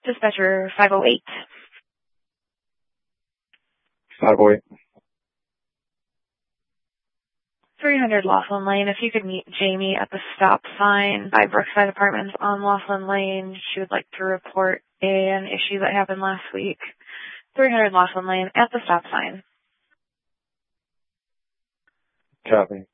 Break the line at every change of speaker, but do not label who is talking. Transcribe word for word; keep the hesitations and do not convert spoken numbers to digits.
Dispatcher five oh eight.
five oh eight.
three hundred Laughlin Lane. If you could meet Jamie at the stop sign by Brookside Apartments on Laughlin Lane, she would like to report an issue that happened last week. three hundred Laughlin Lane at the stop sign.
Copy.